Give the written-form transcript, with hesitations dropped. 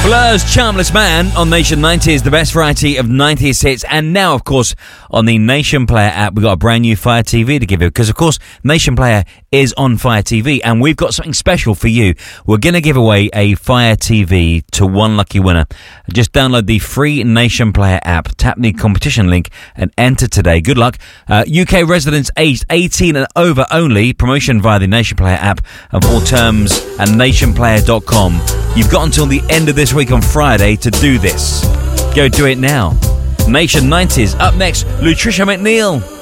Blur's Charmless Man on Nation 90s, the best variety of 90s hits. And now, of course, on the Nation Player app, we've got a brand new Fire TV to give you. Because, of course, Nation Player is on Fire TV. And we've got something special for you. We're going to give away a Fire TV to one lucky winner. Just download the free Nation Player app, tap the competition link, and enter today. Good luck. UK residents aged 18 and over only. Promotion via the Nation Player app, and all terms at nationplayer.com. You've got until the end of this week on Friday to do this. Go do it now. Nation 90s. Up next, Lutricia McNeil.